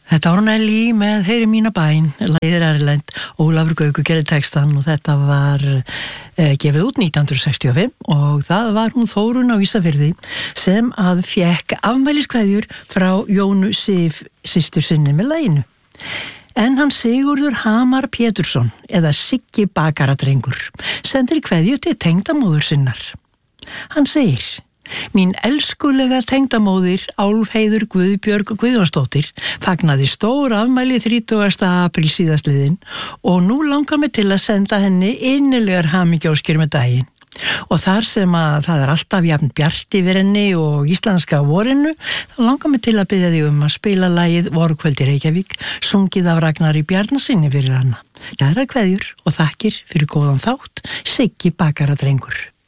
Þetta var hún Ellý með Heyri mína bæn, lagið erlent, Ólafur Gaukur gerði textan og þetta var gefið út 1965 og það var hún Þórunn á Ísafirði sem að fékk afmæliskveðjur frá Jónu Sif systur sinni með laginu. En hann Sigurður Hamar Pétursson eða Siggi bakaradrengur sendir kveðju til tengdamóður sinnar. Hann segir: Mín elskulega tengdamóðir Álfheiður Guðbjörg Guðjónsdóttir fagnaði stór afmæli 30. apríl síðastliðinn og nú langar mig til að senda henni innilegar hamingjóskir með daginn. Og þar sem að það alltaf jafn bjart yfir henni og íslenska vorinu, þá langar mig til að biðja þig að spila lagið Vorkvöld í Reykjavík, sungið af Ragnari Bjarnasyni fyrir hana. Kærar kveðjur og þakkir fyrir góðan þátt, Siggi bakaradrengur.